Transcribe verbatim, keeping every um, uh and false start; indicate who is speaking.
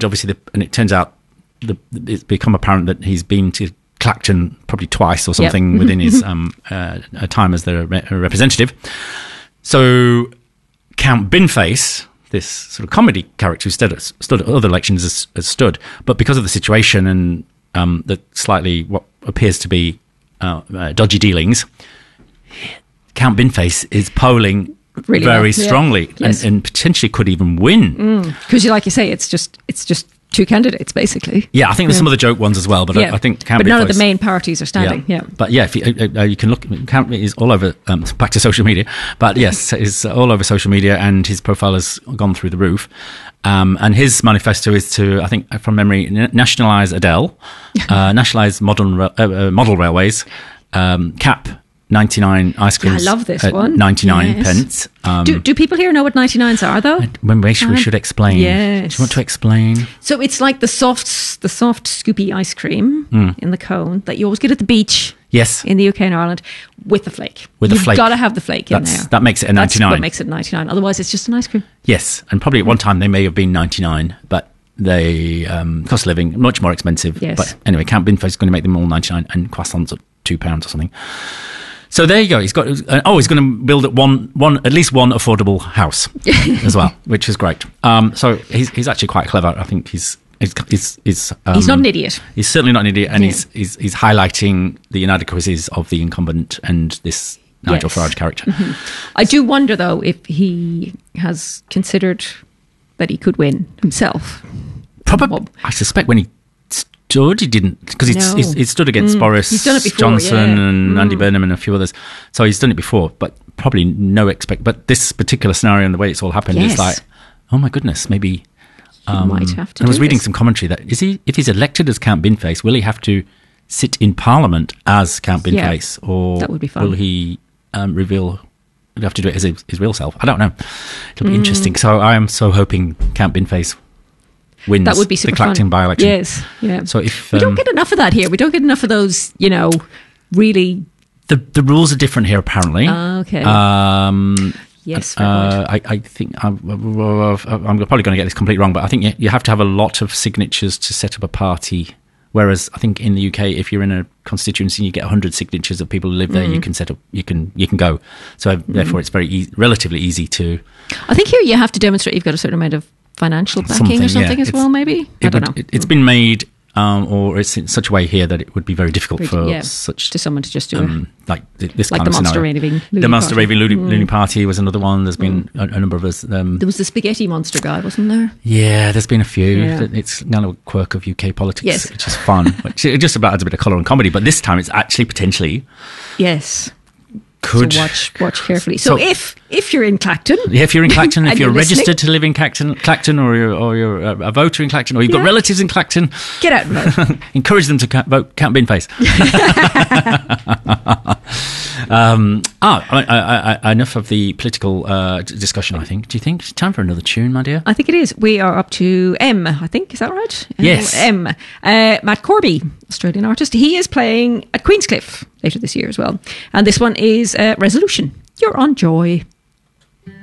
Speaker 1: obviously, the, and it turns out the, it's become apparent that he's been to Clacton probably twice or something yep. within his um, uh, time as the re- representative. So Count Binface, this sort of comedy character who stood at, stood at other elections, has, has stood, but because of the situation and um, the slightly what appears to be uh, uh, dodgy dealings, Count Binface is polling really very well. strongly yeah. yes. and, and potentially could even win.
Speaker 2: Because, mm. like you say, it's just it's just two candidates basically.
Speaker 1: Yeah, I think there's yeah. some other joke ones as well, but yeah. I, I think Count
Speaker 2: but none
Speaker 1: Binface,
Speaker 2: of the main parties are standing. Yeah, yeah.
Speaker 1: But yeah, if you, uh, uh, you can look, Count is all over. Um, back to social media, but yes, is all over social media, and his profile has gone through the roof. Um, and his manifesto is to, I think, from memory, nationalise Adele, uh, nationalise modern uh, uh, model railways, um, cap ninety-nine ice creams.
Speaker 2: Yeah, I love this one.
Speaker 1: ninety-nine
Speaker 2: yes.
Speaker 1: pence. Um,
Speaker 2: do, do people here know what ninety-nines are, though?
Speaker 1: When we, we should explain.
Speaker 2: Yes.
Speaker 1: Do you want to explain?
Speaker 2: So it's like the soft, the soft, scoopy ice cream mm. in the cone that you always get at the beach.
Speaker 1: Yes.
Speaker 2: In the U K and Ireland with the flake.
Speaker 1: With the
Speaker 2: You've
Speaker 1: flake.
Speaker 2: You've got to have the flake in
Speaker 1: That's,
Speaker 2: there.
Speaker 1: That makes it a ninety-nine.
Speaker 2: That's what makes it ninety-nine. Otherwise, it's just an ice cream.
Speaker 1: Yes. And probably at one time they may have been ninety-nine, but they um, cost of living much more expensive.
Speaker 2: Yes.
Speaker 1: But anyway, Count Binface is going to make them all ninety-nine and croissants at two pounds or something. So there you go. He's got uh, oh, he's going to build at one, one at least one affordable house as well, which is great. Um, so he's he's actually quite clever. I think he's he's he's he's, um,
Speaker 2: he's not an idiot.
Speaker 1: He's certainly not an idiot, and
Speaker 2: yeah.
Speaker 1: he's, he's he's highlighting the inadequacies of the incumbent and this Nigel yes. Farage character.
Speaker 2: Mm-hmm. I do wonder though if he has considered that he could win himself.
Speaker 1: Probably, well, I suspect when he stood, he didn't, because he's,
Speaker 2: no.
Speaker 1: he's, he's stood against
Speaker 2: mm.
Speaker 1: Boris
Speaker 2: he's done it before,
Speaker 1: Johnson
Speaker 2: yeah.
Speaker 1: and
Speaker 2: mm.
Speaker 1: Andy Burnham and a few others. So he's done it before, but probably no expect. But this particular scenario and the way it's all happened
Speaker 2: yes.
Speaker 1: is like, oh my goodness, maybe.
Speaker 2: Um, he might have to.
Speaker 1: I was reading
Speaker 2: this.
Speaker 1: some commentary that is he, if he's elected as Count Binface, will he have to sit in Parliament as Count Binface,
Speaker 2: yeah,
Speaker 1: or
Speaker 2: that would be fun.
Speaker 1: will he um, reveal? He'll have to do it as his, his real self. I don't know. It'll be
Speaker 2: mm.
Speaker 1: interesting. So I am so hoping Count Binface wins
Speaker 2: that would be super
Speaker 1: the Clacton
Speaker 2: fun.
Speaker 1: by-election.
Speaker 2: Yes, yeah.
Speaker 1: So if
Speaker 2: we
Speaker 1: um,
Speaker 2: don't get enough of that here, we don't get enough of those. You know, really.
Speaker 1: The the rules are different here, apparently.
Speaker 2: Uh, okay.
Speaker 1: Um,
Speaker 2: yes.
Speaker 1: Uh, I, I think I'm, I'm probably going to get this completely wrong, but I think you, you have to have a lot of signatures to set up a party. Whereas I think in the U K, if you're in a constituency and you get one hundred signatures of people who live there, mm. you can set up, you can you can go. So mm. therefore, it's very e- relatively easy to.
Speaker 2: I think here you have to demonstrate you've got a certain amount of financial backing
Speaker 1: something,
Speaker 2: or something
Speaker 1: yeah.
Speaker 2: as
Speaker 1: it's,
Speaker 2: well. Maybe I don't
Speaker 1: would,
Speaker 2: know.
Speaker 1: It, it's been made. Um, or it's in such a way here that it would be very difficult
Speaker 2: very,
Speaker 1: for
Speaker 2: yeah,
Speaker 1: such
Speaker 2: to someone to just do
Speaker 1: um,
Speaker 2: it,
Speaker 1: like this
Speaker 2: like
Speaker 1: kind
Speaker 2: the
Speaker 1: of
Speaker 2: Monster
Speaker 1: scenario.
Speaker 2: Raving Loony
Speaker 1: the Monster
Speaker 2: Party.
Speaker 1: Raving Loony,
Speaker 2: mm.
Speaker 1: Loony Party was another one. There's been
Speaker 2: mm.
Speaker 1: a, a number of us. Um,
Speaker 2: there was the Spaghetti Monster guy, wasn't there?
Speaker 1: Yeah, there's been a few.
Speaker 2: Yeah.
Speaker 1: It's kind of a quirk of U K politics,
Speaker 2: yes.
Speaker 1: which is fun. Which it just about adds a bit of colour and comedy. But this time, it's actually potentially
Speaker 2: yes.
Speaker 1: Could
Speaker 2: so watch watch carefully. So, so if if you're in Clacton,
Speaker 1: yeah, if you're in Clacton, if you're,
Speaker 2: you're
Speaker 1: registered to live in Clacton, Clacton, or you're or you're a voter in Clacton, or you've yeah. got relatives in Clacton,
Speaker 2: get out and vote.
Speaker 1: Encourage them to ca- vote Count Binface. um, ah, I, I, I, enough of the political uh, discussion. I think. Do you think it's time for another tune, my dear?
Speaker 2: I think it is. We are up to M. I think is that right?
Speaker 1: Yes,
Speaker 2: M. Uh, Matt Corby, Australian artist. He is playing at Queenscliff later this year as well. And this one is uh, Resolution. You're on Joy.